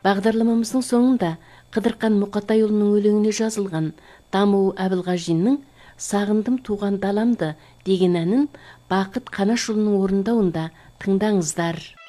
Бағдарламамыздың соңында Қыдырқан Мұқатайұлының өлеңіне жазылған Даму Әбілғажиннің «Сағындым туған даламды» деген әнін Бақыт Қанашұлының орындауында тыңдаңыздар.